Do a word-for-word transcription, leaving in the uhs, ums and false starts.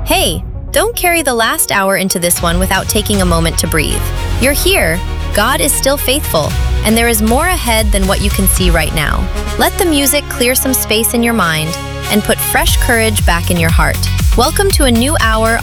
Hey, don't carry the last hour into this one without taking a moment to breathe. You're here, God is still faithful, and there is more ahead than what you can see right now. Let the music clear some space in your mind and put fresh courage back in your heart. Welcome to a new hour